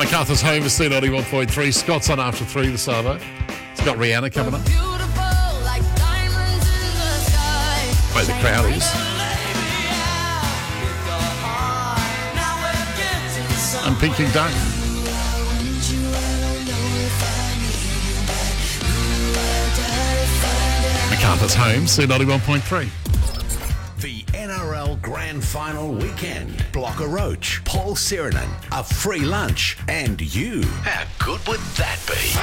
Macarthur's home is C91.3. Scott's on after 3 this hour. It's got Rihanna coming up. Where the crowd is. And Peking Duck. Macarthur's home, C91.3. The NRL Grand Final weekend. Blocker Roach, Paul Sirenen, a free lunch, and you. How good would that be?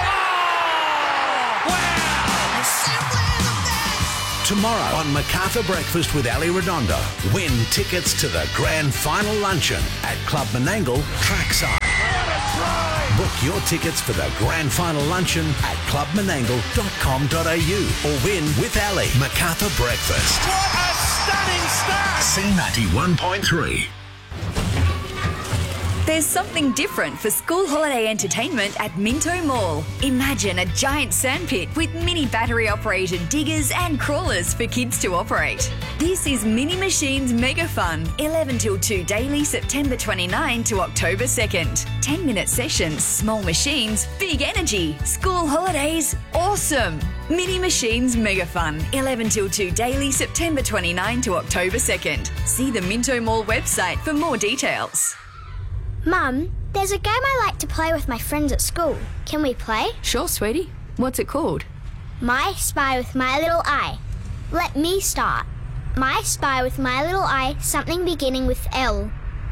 Wow! Tomorrow on Macarthur Breakfast with Ali Redondo, win tickets to the Grand Final luncheon at Club Menangle Trackside. Book your tickets for the Grand Final luncheon at clubmenangle.com.au or win with Ali Macarthur Breakfast. What a stunning start! C91.3. There's something different for school holiday entertainment at Minto Mall. Imagine a giant sandpit with mini battery-operated diggers and crawlers for kids to operate. This is Mini Machines Mega Fun, 11 till 2 daily, September 29 to October 2nd. 10-minute sessions, small machines, big energy. School holidays, awesome. Mini Machines Mega Fun, 11 till 2 daily, September 29 to October 2nd. See the Minto Mall website for more details. Mum, there's a game I like to play with my friends at school. Can we play? Sure, sweetie. What's it called? My Spy with My Little Eye. Let me start. My Spy with My Little Eye, something beginning with L.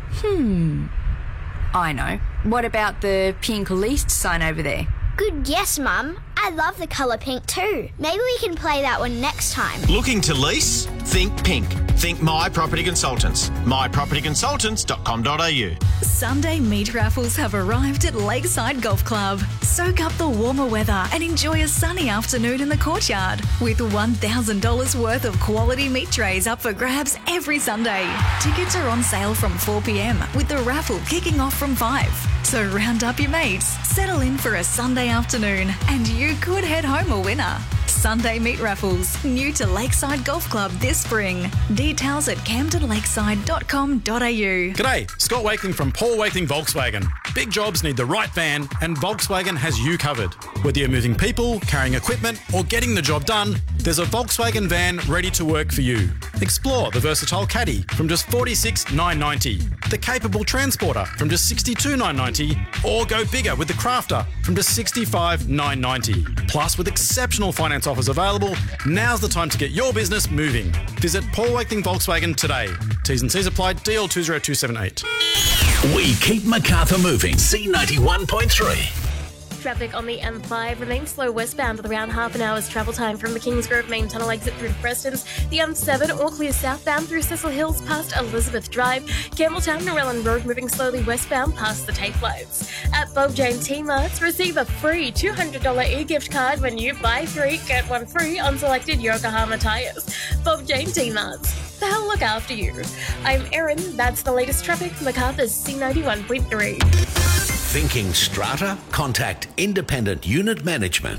I know. What about the pink leased sign over there? Good guess, Mum. I love the colour pink too. Maybe we can play that one next time. Looking to lease? Think pink. Think My Property Consultants. mypropertyconsultants.com.au. Sunday meat raffles have arrived at Lakeside Golf Club. Soak up the warmer weather and enjoy a sunny afternoon in the courtyard with $1,000 worth of quality meat trays up for grabs every Sunday. Tickets are on sale from 4 p.m. with the raffle kicking off from 5. So round up your mates, settle in for a Sunday afternoon, and you could head home a winner. Sunday meat raffles, new to Lakeside Golf Club this spring. Details at camdenlakeside.com.au. G'day, Scott Wakeling from Paul Wakeling Volkswagen. Big jobs need the right van, and Volkswagen has you covered. Whether you're moving people, carrying equipment, or getting the job done, there's a Volkswagen van ready to work for you. Explore the versatile Caddy from just $46,990, the capable Transporter from just $62,990, or go bigger with the Crafter from just $65,990. Plus, with exceptional finance offers available, now's the time to get your business moving. Visit Paul Wakeling Volkswagen today. T's and C's apply. DL 20278. We keep Macarthur moving. C91.3. Traffic on the M5 remains slow westbound with around half an hour's travel time from the Kingsgrove main tunnel exit through to Prestons. The M7 all clear southbound through Cecil Hills past Elizabeth Drive. Campbelltown Narellan Road moving slowly westbound past the Tape Lights. At Bob Jane T-Marts, receive a free $200 e-gift card when you buy 3, get 1 free on selected Yokohama tyres. Bob Jane T-Marts. They'll look after you. I'm Erin. That's the latest traffic. Macarthur's C91.3. Thinking strata? Contact Independent Unit Management.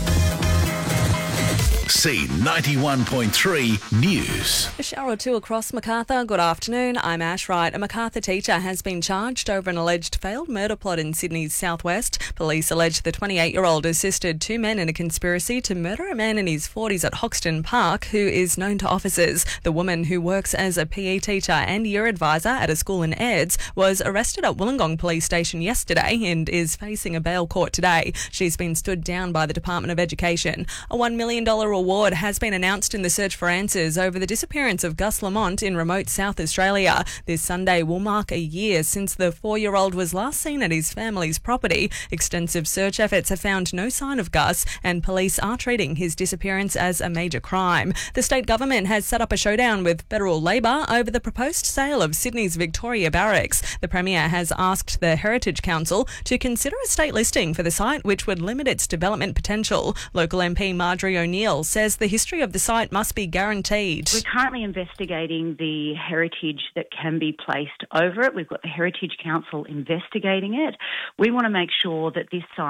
C91.3 News. A shower or two across Macarthur. Good afternoon. I'm Ash Wright. A Macarthur teacher has been charged over an alleged failed murder plot in Sydney's southwest. Police allege the 28-year-old assisted 2 men in a conspiracy to murder a man in his 40s at Hoxton Park who is known to officers. The woman, who works as a PE teacher and year advisor at a school in Ayres, was arrested at Wollongong Police Station yesterday and is facing a bail court today. She's been stood down by the Department of Education. A $1 million reward has been announced in the search for answers over the disappearance of Gus Lamont in remote South Australia. This Sunday will mark a year since the 4-year-old was last seen at his family's property. Extensive search efforts have found no sign of Gus, and police are treating his disappearance as a major crime. The state government has set up a showdown with federal Labor over the proposed sale of Sydney's Victoria Barracks. The Premier has asked the Heritage Council to consider a state listing for the site, which would limit its development potential. Local MP Marjorie O'Neill says the history of the site must be guaranteed. We're currently investigating the heritage that can be placed over it. We've got the Heritage Council investigating it. We want to make sure that this site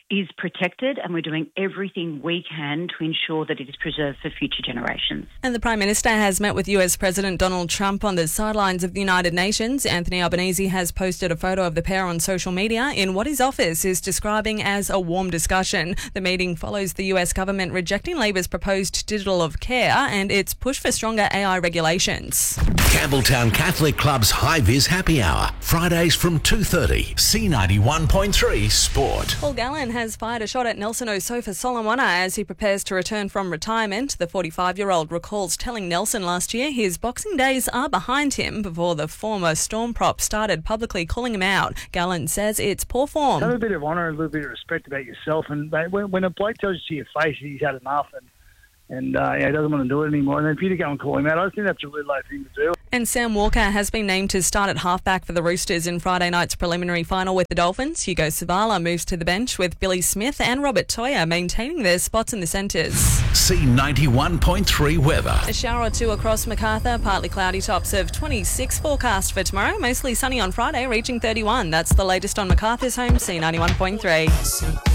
is protected, and we're doing everything we can to ensure that it is preserved for future generations. And the Prime Minister has met with US President Donald Trump on the sidelines of the United Nations. Anthony Albanese has posted a photo of the pair on social media in what his office is describing as a warm discussion. The meeting follows the US government rejecting Labor's proposed digital of care and its push for stronger AI regulations. Campbelltown Catholic Club's High Vis Happy Hour, Fridays from 2:30. C91.3 Sport. Paul Gallen has fired a shot at Nelson Osofa Solomona as he prepares to return from retirement. The 45-year-old recalls telling Nelson last year his boxing days are behind him before the former Storm prop started publicly calling him out. Gallen says it's poor form. Have a bit of honour and a little bit of respect about yourself. And when a bloke tells you to your face he's had enough and he doesn't want to do it anymore, and then for you to go and call him out, I think that's a really low thing to do. And Sam Walker has been named to start at halfback for the Roosters in Friday night's preliminary final with the Dolphins. Hugo Savala moves to the bench with Billy Smith and Robert Toya maintaining their spots in the centres. C91.3 weather. A shower or two across Macarthur, partly cloudy, tops of 26 forecast for tomorrow, mostly sunny on Friday, reaching 31. That's the latest on Macarthur's home, C91.3.